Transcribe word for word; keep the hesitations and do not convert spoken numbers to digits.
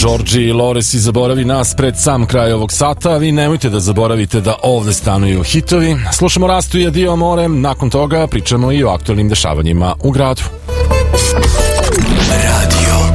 Đorđi Lores i Zaboravi nas pred sam kraj ovog sata, a vi nemojte da zaboravite da ovde stanuju hitovi. Slušamo Rastu i Adio Morem, nakon toga pričamo i o aktualnim dešavanjima u gradu. Radio